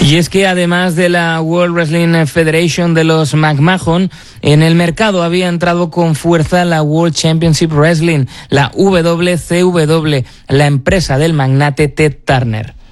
Y es que además de la World Wrestling Federation de los McMahon, en el mercado había entrado con fuerza la World Championship Wrestling, la WCW, la empresa del magnate Ted Turner.